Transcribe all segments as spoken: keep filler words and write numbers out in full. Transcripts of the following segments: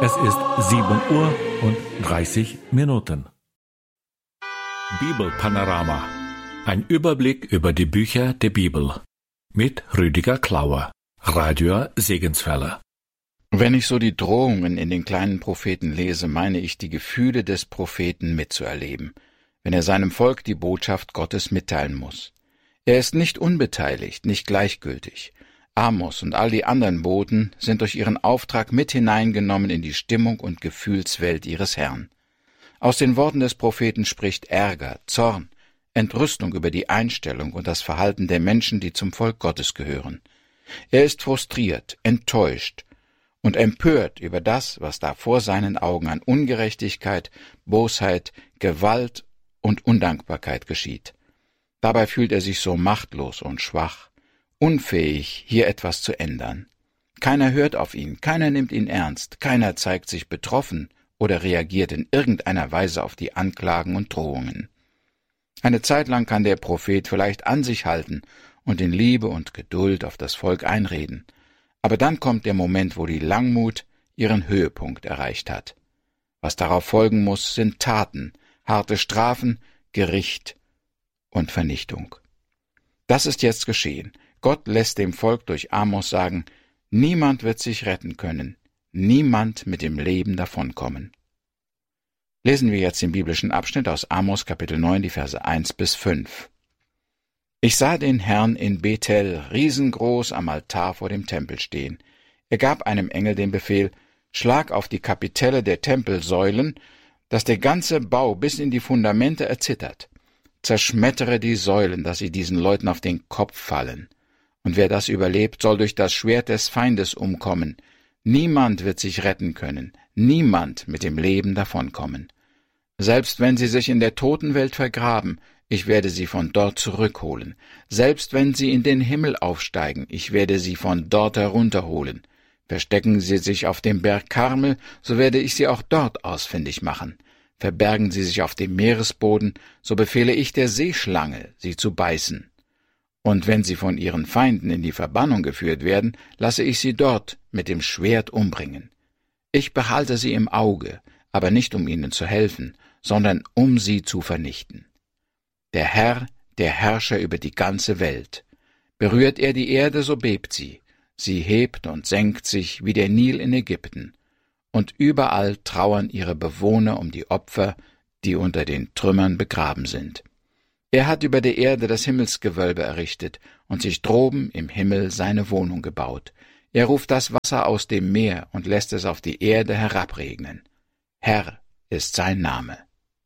Es ist sieben Uhr und dreißig Minuten. Bibelpanorama. Ein Überblick über die Bücher der Bibel. Mit Rüdiger Klauer, Radio Segenswelle. Wenn ich so die Drohungen in den kleinen Propheten lese, meine ich, die Gefühle des Propheten mitzuerleben, wenn er seinem Volk die Botschaft Gottes mitteilen muss. Er ist nicht unbeteiligt, nicht gleichgültig. Amos und all die anderen Boten sind durch ihren Auftrag mit hineingenommen in die Stimmung und Gefühlswelt ihres Herrn. Aus den Worten des Propheten spricht Ärger, Zorn, Entrüstung über die Einstellung und das Verhalten der Menschen, die zum Volk Gottes gehören. Er ist frustriert, enttäuscht und empört über das, was da vor seinen Augen an Ungerechtigkeit, Bosheit, Gewalt und Undankbarkeit geschieht. Dabei fühlt er sich so machtlos und schwach, unfähig, hier etwas zu ändern. Keiner hört auf ihn, keiner nimmt ihn ernst, keiner zeigt sich betroffen oder reagiert in irgendeiner Weise auf die Anklagen und Drohungen. Eine Zeit lang kann der Prophet vielleicht an sich halten und in Liebe und Geduld auf das Volk einreden, aber dann kommt der Moment, wo die Langmut ihren Höhepunkt erreicht hat. Was darauf folgen muss, sind Taten, harte Strafen, Gericht und Vernichtung. Das ist jetzt geschehen. Gott lässt dem Volk durch Amos sagen, niemand wird sich retten können, niemand mit dem Leben davonkommen. Lesen wir jetzt den biblischen Abschnitt aus Amos Kapitel neun, die Verse eins bis fünf. Ich sah den Herrn in Bethel riesengroß am Altar vor dem Tempel stehen. Er gab einem Engel den Befehl, schlag auf die Kapitelle der Tempelsäulen, dass der ganze Bau bis in die Fundamente erzittert. Zerschmettere die Säulen, dass sie diesen Leuten auf den Kopf fallen. Und wer das überlebt, soll durch das Schwert des Feindes umkommen. Niemand wird sich retten können, niemand mit dem Leben davonkommen. Selbst wenn sie sich in der Totenwelt vergraben, ich werde sie von dort zurückholen. Selbst wenn sie in den Himmel aufsteigen, ich werde sie von dort herunterholen. Verstecken sie sich auf dem Berg Karmel, so werde ich sie auch dort ausfindig machen. Verbergen sie sich auf dem Meeresboden, so befehle ich der Seeschlange, sie zu beißen. Und wenn sie von ihren Feinden in die Verbannung geführt werden, lasse ich sie dort mit dem Schwert umbringen. Ich behalte sie im Auge, aber nicht um ihnen zu helfen, sondern um sie zu vernichten. Der Herr, der Herrscher über die ganze Welt. Berührt er die Erde, so bebt sie. Sie hebt und senkt sich wie der Nil in Ägypten. Und überall trauern ihre Bewohner um die Opfer, die unter den Trümmern begraben sind. Er hat über der Erde das Himmelsgewölbe errichtet und sich droben im Himmel seine Wohnung gebaut. Er ruft das Wasser aus dem Meer und lässt es auf die Erde herabregnen. Herr ist sein Name.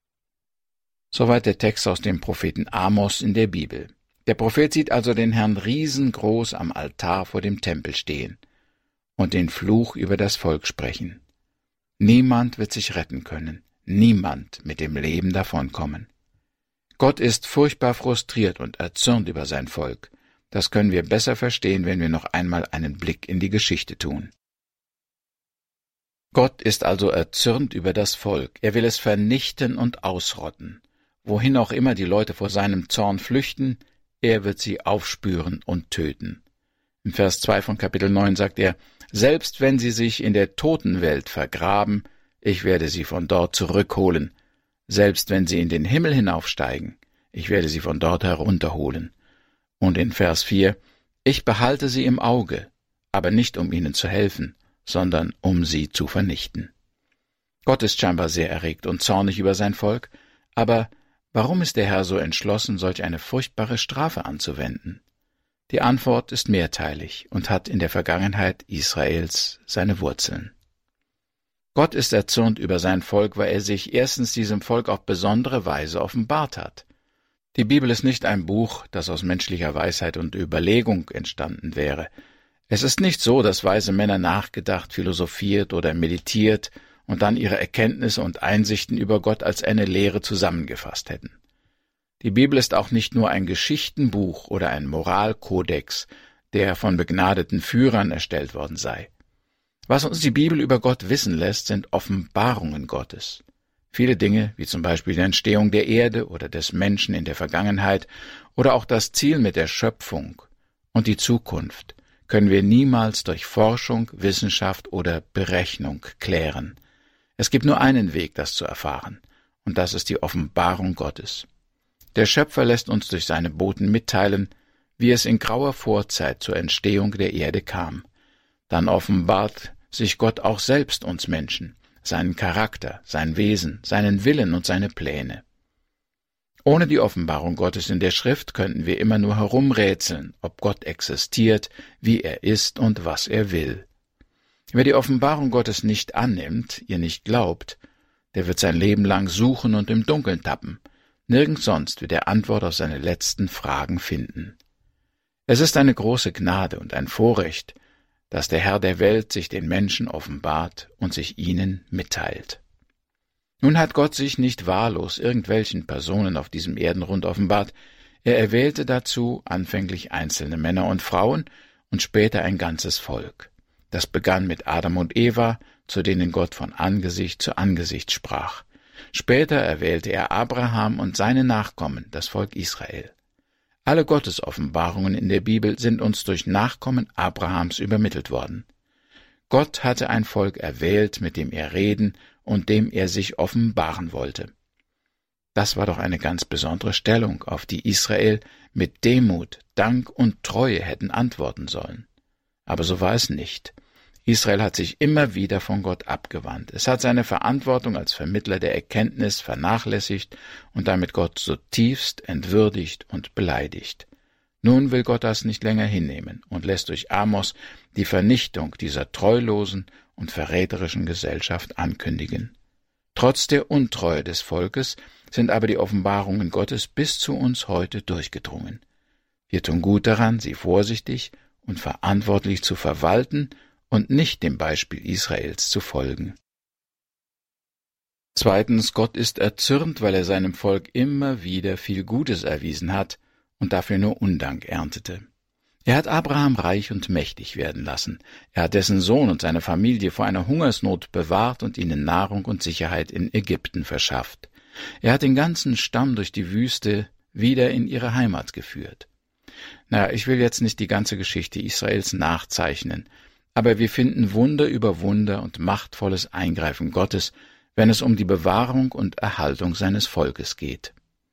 Soweit der Text aus dem Propheten Amos in der Bibel. Der Prophet sieht also den Herrn riesengroß am Altar vor dem Tempel stehen und den Fluch über das Volk sprechen. Niemand wird sich retten können, niemand mit dem Leben davonkommen. Gott ist furchtbar frustriert und erzürnt über sein Volk. Das können wir besser verstehen, wenn wir noch einmal einen Blick in die Geschichte tun. Gott ist also erzürnt über das Volk. Er will es vernichten und ausrotten. Wohin auch immer die Leute vor seinem Zorn flüchten, er wird sie aufspüren und töten. Im Vers zwei von Kapitel neun sagt er, selbst wenn sie sich in der Totenwelt vergraben, ich werde sie von dort zurückholen. Selbst wenn sie in den Himmel hinaufsteigen, ich werde sie von dort herunterholen. Und in Vers vier, ich behalte sie im Auge, aber nicht um ihnen zu helfen, sondern um sie zu vernichten. Gott ist scheinbar sehr erregt und zornig über sein Volk, aber warum ist der Herr so entschlossen, solch eine furchtbare Strafe anzuwenden? Die Antwort ist mehrteilig und hat in der Vergangenheit Israels seine Wurzeln. Gott ist erzürnt über sein Volk, weil er sich erstens diesem Volk auf besondere Weise offenbart hat. Die Bibel ist nicht ein Buch, das aus menschlicher Weisheit und Überlegung entstanden wäre. Es ist nicht so, dass weise Männer nachgedacht, philosophiert oder meditiert und dann ihre Erkenntnisse und Einsichten über Gott als eine Lehre zusammengefasst hätten. Die Bibel ist auch nicht nur ein Geschichtenbuch oder ein Moralkodex, der von begnadeten Führern erstellt worden sei. Was uns die Bibel über Gott wissen lässt, sind Offenbarungen Gottes. Viele Dinge, wie zum Beispiel die Entstehung der Erde oder des Menschen in der Vergangenheit oder auch das Ziel mit der Schöpfung und die Zukunft, können wir niemals durch Forschung, Wissenschaft oder Berechnung klären. Es gibt nur einen Weg, das zu erfahren, und das ist die Offenbarung Gottes. Der Schöpfer lässt uns durch seine Boten mitteilen, wie es in grauer Vorzeit zur Entstehung der Erde kam. Dann offenbart sich Gott auch selbst uns Menschen, seinen Charakter, sein Wesen, seinen Willen und seine Pläne. Ohne die Offenbarung Gottes in der Schrift könnten wir immer nur herumrätseln, ob Gott existiert, wie er ist und was er will. Wer die Offenbarung Gottes nicht annimmt, ihr nicht glaubt, der wird sein Leben lang suchen und im Dunkeln tappen. Nirgends sonst wird er Antwort auf seine letzten Fragen finden. Es ist eine große Gnade und ein Vorrecht, dass der Herr der Welt sich den Menschen offenbart und sich ihnen mitteilt. Nun hat Gott sich nicht wahllos irgendwelchen Personen auf diesem Erdenrund offenbart. Er erwählte dazu anfänglich einzelne Männer und Frauen und später ein ganzes Volk. Das begann mit Adam und Eva, zu denen Gott von Angesicht zu Angesicht sprach. Später erwählte er Abraham und seine Nachkommen, das Volk Israel. Alle Gottesoffenbarungen in der Bibel sind uns durch Nachkommen Abrahams übermittelt worden. Gott hatte ein Volk erwählt, mit dem er reden und dem er sich offenbaren wollte. Das war doch eine ganz besondere Stellung, auf die Israel mit Demut, Dank und Treue hätten antworten sollen. Aber so war es nicht. Israel hat sich immer wieder von Gott abgewandt. Es hat seine Verantwortung als Vermittler der Erkenntnis vernachlässigt und damit Gott zutiefst entwürdigt und beleidigt. Nun will Gott das nicht länger hinnehmen und lässt durch Amos die Vernichtung dieser treulosen und verräterischen Gesellschaft ankündigen. Trotz der Untreue des Volkes sind aber die Offenbarungen Gottes bis zu uns heute durchgedrungen. Wir tun gut daran, sie vorsichtig und verantwortlich zu verwalten und nicht dem Beispiel Israels zu folgen. Zweitens, Gott ist erzürnt, weil er seinem Volk immer wieder viel Gutes erwiesen hat und dafür nur Undank erntete. Er hat Abraham reich und mächtig werden lassen. Er hat dessen Sohn und seine Familie vor einer Hungersnot bewahrt und ihnen Nahrung und Sicherheit in Ägypten verschafft. Er hat den ganzen Stamm durch die Wüste wieder in ihre Heimat geführt. Na, ich will jetzt nicht die ganze Geschichte Israels nachzeichnen, aber wir finden Wunder über Wunder und machtvolles Eingreifen Gottes, wenn es um die Bewahrung und Erhaltung seines Volkes geht.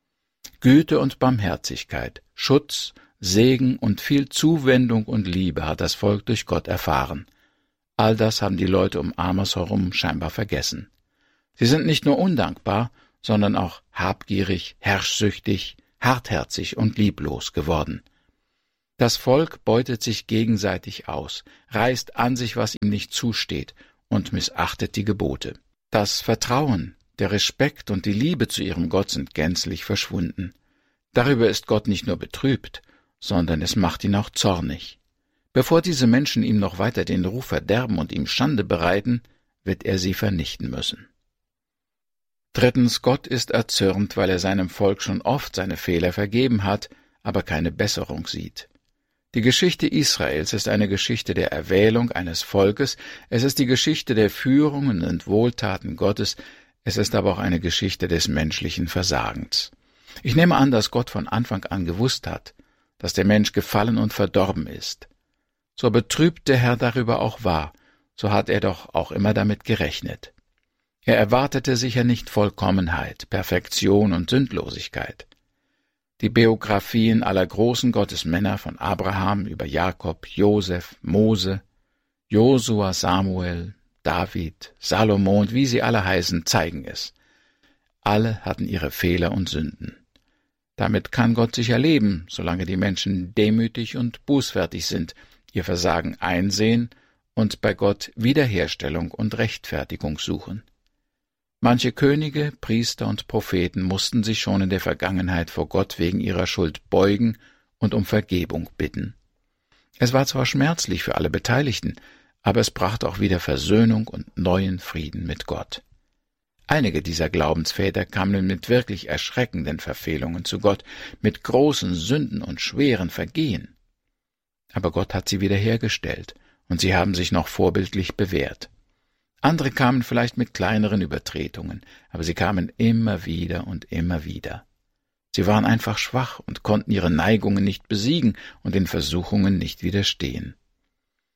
Güte und Barmherzigkeit, Schutz, Segen und viel Zuwendung und Liebe hat das Volk durch Gott erfahren. All das haben die Leute um Amos herum scheinbar vergessen. Sie sind nicht nur undankbar, sondern auch habgierig, herrschsüchtig, hartherzig und lieblos geworden. Das Volk beutet sich gegenseitig aus, reißt an sich, was ihm nicht zusteht, und missachtet die Gebote. Das Vertrauen, der Respekt und die Liebe zu ihrem Gott sind gänzlich verschwunden. Darüber ist Gott nicht nur betrübt, sondern es macht ihn auch zornig. Bevor diese Menschen ihm noch weiter den Ruf verderben und ihm Schande bereiten, wird er sie vernichten müssen. Drittens, Gott ist erzürnt, weil er seinem Volk schon oft seine Fehler vergeben hat, aber keine Besserung sieht. Die Geschichte Israels ist eine Geschichte der Erwählung eines Volkes, es ist die Geschichte der Führungen und Wohltaten Gottes, es ist aber auch eine Geschichte des menschlichen Versagens. Ich nehme an, dass Gott von Anfang an gewusst hat, dass der Mensch gefallen und verdorben ist. So betrübt der Herr darüber auch war, so hat er doch auch immer damit gerechnet. Er erwartete sicher nicht Vollkommenheit, Perfektion und Sündlosigkeit. Die Biografien aller großen Gottesmänner von Abraham über Jakob, Josef, Mose, Josua, Samuel, David, Salomo und wie sie alle heißen, zeigen es. Alle hatten ihre Fehler und Sünden. Damit kann Gott sicher leben, solange die Menschen demütig und bußfertig sind, ihr Versagen einsehen und bei Gott Wiederherstellung und Rechtfertigung suchen. Manche Könige, Priester und Propheten mussten sich schon in der Vergangenheit vor Gott wegen ihrer Schuld beugen und um Vergebung bitten. Es war zwar schmerzlich für alle Beteiligten, aber es brachte auch wieder Versöhnung und neuen Frieden mit Gott. Einige dieser Glaubensväter kamen mit wirklich erschreckenden Verfehlungen zu Gott, mit großen Sünden und schweren Vergehen. Aber Gott hat sie wiederhergestellt, und sie haben sich noch vorbildlich bewährt. Andere kamen vielleicht mit kleineren Übertretungen, aber sie kamen immer wieder und immer wieder. Sie waren einfach schwach und konnten ihre Neigungen nicht besiegen und den Versuchungen nicht widerstehen.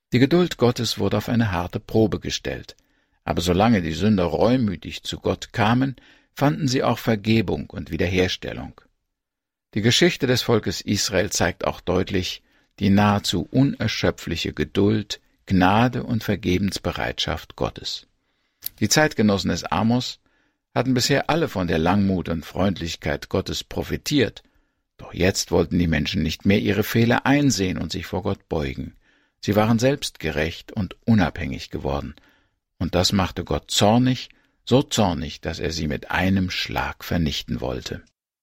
Die Geduld Gottes wurde auf eine harte Probe gestellt, aber solange die Sünder reumütig zu Gott kamen, fanden sie auch Vergebung und Wiederherstellung. Die Geschichte des Volkes Israel zeigt auch deutlich die nahezu unerschöpfliche Geduld, Gnade und Vergebensbereitschaft Gottes. Die Zeitgenossen des Amos hatten bisher alle von der Langmut und Freundlichkeit Gottes profitiert, doch jetzt wollten die Menschen nicht mehr ihre Fehler einsehen und sich vor Gott beugen. Sie waren selbstgerecht und unabhängig geworden, und das machte Gott zornig, so zornig, dass er sie mit einem Schlag vernichten wollte.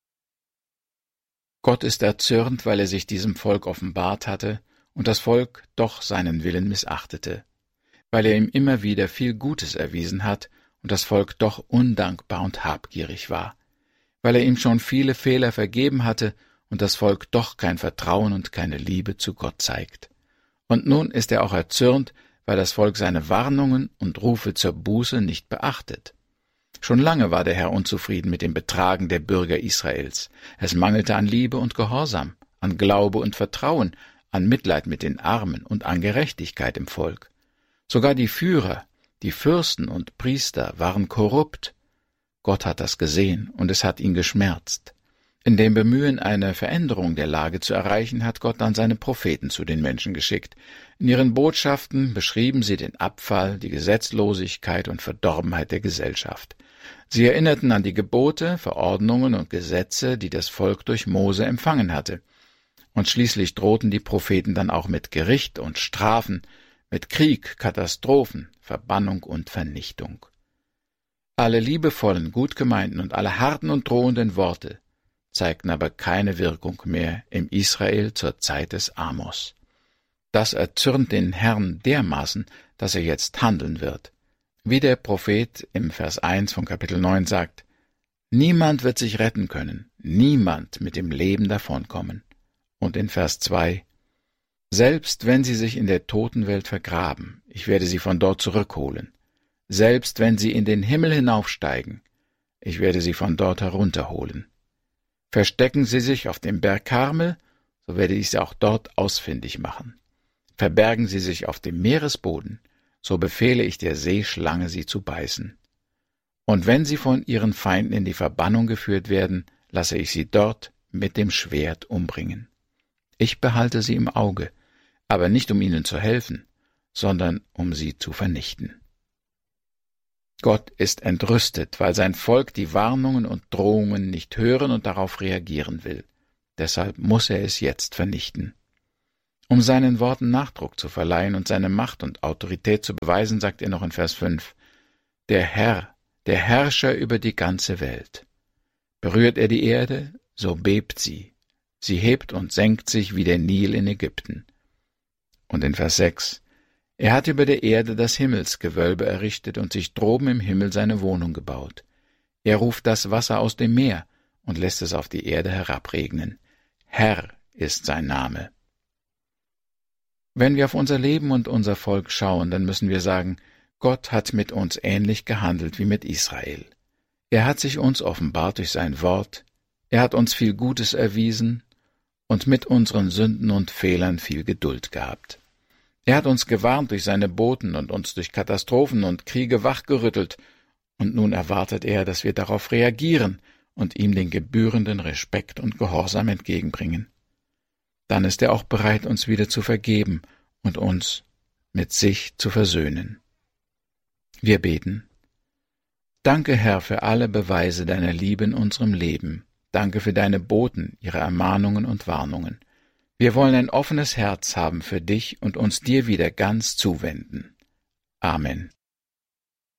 Gott ist erzürnt, weil er sich diesem Volk offenbart hatte und das Volk doch seinen Willen missachtete, weil er ihm immer wieder viel Gutes erwiesen hat und das Volk doch undankbar und habgierig war, weil er ihm schon viele Fehler vergeben hatte und das Volk doch kein Vertrauen und keine Liebe zu Gott zeigt. Und nun ist er auch erzürnt, weil das Volk seine Warnungen und Rufe zur Buße nicht beachtet. Schon lange war der Herr unzufrieden mit dem Betragen der Bürger Israels. Es mangelte an Liebe und Gehorsam, an Glaube und Vertrauen, an Mitleid mit den Armen und an Gerechtigkeit im Volk. Sogar die Führer, die Fürsten und Priester waren korrupt. Gott hat das gesehen und es hat ihn geschmerzt. In dem Bemühen, eine Veränderung der Lage zu erreichen, hat Gott dann seine Propheten zu den Menschen geschickt. In ihren Botschaften beschrieben sie den Abfall, die Gesetzlosigkeit und Verdorbenheit der Gesellschaft. Sie erinnerten an die Gebote, Verordnungen und Gesetze, die das Volk durch Mose empfangen hatte. Und schließlich drohten die Propheten dann auch mit Gericht und Strafen, mit Krieg, Katastrophen, Verbannung und Vernichtung. Alle liebevollen, gut gemeinten und alle harten und drohenden Worte zeigten aber keine Wirkung mehr im Israel zur Zeit des Amos. Das erzürnt den Herrn dermaßen, dass er jetzt handeln wird. Wie der Prophet im Vers eins von Kapitel neun sagt, »Niemand wird sich retten können, niemand mit dem Leben davonkommen.« Und in Vers zwei, »Selbst wenn sie sich in der Totenwelt vergraben, ich werde sie von dort zurückholen. Selbst wenn sie in den Himmel hinaufsteigen, ich werde sie von dort herunterholen. Verstecken sie sich auf dem Berg Karmel, so werde ich sie auch dort ausfindig machen. Verbergen sie sich auf dem Meeresboden, so befehle ich der Seeschlange, sie zu beißen. Und wenn sie von ihren Feinden in die Verbannung geführt werden, lasse ich sie dort mit dem Schwert umbringen. Ich behalte sie im Auge, aber nicht um ihnen zu helfen, sondern um sie zu vernichten.« Gott ist entrüstet, weil sein Volk die Warnungen und Drohungen nicht hören und darauf reagieren will. Deshalb muss er es jetzt vernichten. Um seinen Worten Nachdruck zu verleihen und seine Macht und Autorität zu beweisen, sagt er noch in Vers fünf, »Der Herr, der Herrscher über die ganze Welt. Berührt er die Erde, so bebt sie. Sie hebt und senkt sich wie der Nil in Ägypten.« Und in Vers sechs, »Er hat über der Erde das Himmelsgewölbe errichtet und sich droben im Himmel seine Wohnung gebaut. Er ruft das Wasser aus dem Meer und lässt es auf die Erde herabregnen. Herr ist sein Name.« Wenn wir auf unser Leben und unser Volk schauen, dann müssen wir sagen, Gott hat mit uns ähnlich gehandelt wie mit Israel. Er hat sich uns offenbart durch sein Wort, er hat uns viel Gutes erwiesen und mit unseren Sünden und Fehlern viel Geduld gehabt. Er hat uns gewarnt durch seine Boten und uns durch Katastrophen und Kriege wachgerüttelt, und nun erwartet er, dass wir darauf reagieren und ihm den gebührenden Respekt und Gehorsam entgegenbringen. Dann ist er auch bereit, uns wieder zu vergeben und uns mit sich zu versöhnen. Wir beten. Danke, Herr, für alle Beweise deiner Liebe in unserem Leben. Danke für deine Boten, ihre Ermahnungen und Warnungen. Wir wollen ein offenes Herz haben für dich und uns dir wieder ganz zuwenden. Amen.